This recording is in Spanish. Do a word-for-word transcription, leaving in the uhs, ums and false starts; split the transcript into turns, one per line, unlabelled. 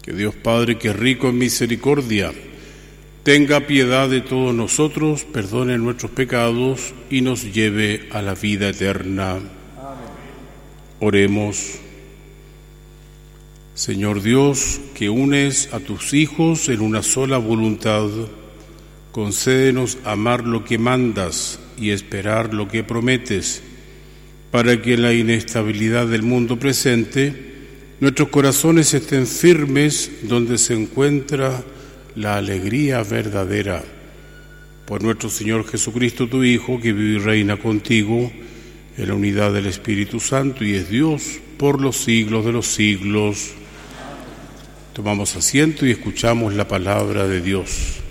Que Dios Padre, que es rico en misericordia, tenga piedad de todos nosotros, perdone nuestros pecados y nos lleve a la vida eterna. Amén. Oremos. Señor Dios, que unes a tus hijos en una sola voluntad, concédenos amar lo que mandas y esperar lo que prometes, para que en la inestabilidad del mundo presente nuestros corazones estén firmes donde se encuentra la alegría verdadera. Por nuestro Señor Jesucristo, tu Hijo, que vive y reina contigo en la unidad del Espíritu Santo y es Dios por los siglos de los siglos. Tomamos asiento y escuchamos la palabra de Dios.